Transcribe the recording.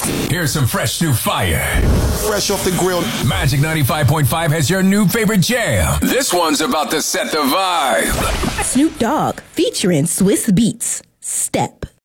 Here's some fresh new fire. Fresh off the grill. Magic 95.5 has your new favorite jam. This one's about to set the vibe. Snoop Dogg featuring Swiss Beats. Step.